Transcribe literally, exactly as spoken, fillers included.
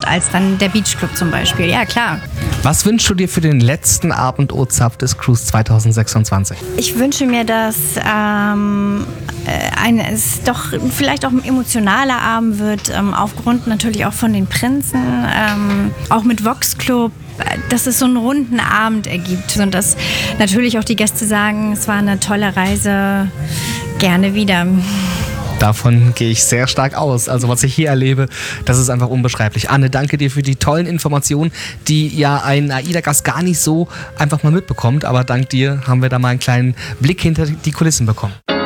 als dann der Beach Club zum Beispiel. Ja, klar. Was wünschst du dir für den letzten Abend O-Zapf des Cruise zwanzig sechsundzwanzig? Ich wünsche mir, dass ähm, ein, es doch vielleicht auch ein emotionaler Abend wird, ähm, aufgrund natürlich auch von den Prinzen, ähm, auch mit Vox Club, dass es so einen runden Abend ergibt und dass natürlich auch die Gäste sagen, es war eine tolle Reise, gerne wieder. Davon gehe ich sehr stark aus. Also was ich hier erlebe, das ist einfach unbeschreiblich. Anne, danke dir für die tollen Informationen, die ja ein AIDA-Gast gar nicht so einfach mal mitbekommt. Aber dank dir haben wir da mal einen kleinen Blick hinter die Kulissen bekommen.